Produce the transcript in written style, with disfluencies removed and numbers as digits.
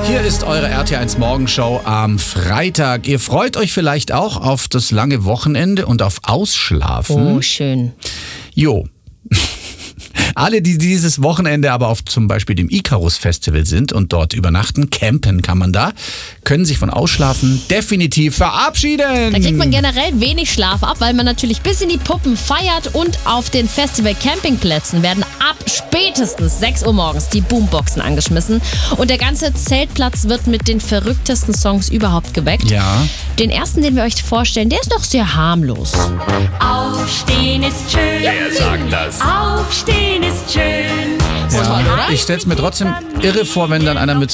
Hier ist eure RT1 Morgenshow am Freitag. Ihr freut euch vielleicht auch auf das lange Wochenende und auf Ausschlafen. Oh, schön. Jo. Alle, die dieses Wochenende aber auf zum Beispiel dem Icarus Festival sind und dort übernachten, campen kann man da, können sich von Ausschlafen definitiv verabschieden. Da kriegt man generell wenig Schlaf ab, weil man natürlich bis in die Puppen feiert und auf den Festival-Campingplätzen werden ab spätestens 6 Uhr morgens die Boomboxen angeschmissen und der ganze Zeltplatz wird mit den verrücktesten Songs überhaupt geweckt. Ja. Den ersten, den wir euch vorstellen, der ist noch sehr harmlos. Aufstehen ist schön. Wer sagt das? Aufstehen ist schön. Toll, oder? Ich stell's mir trotzdem irre vor, wenn dann einer mit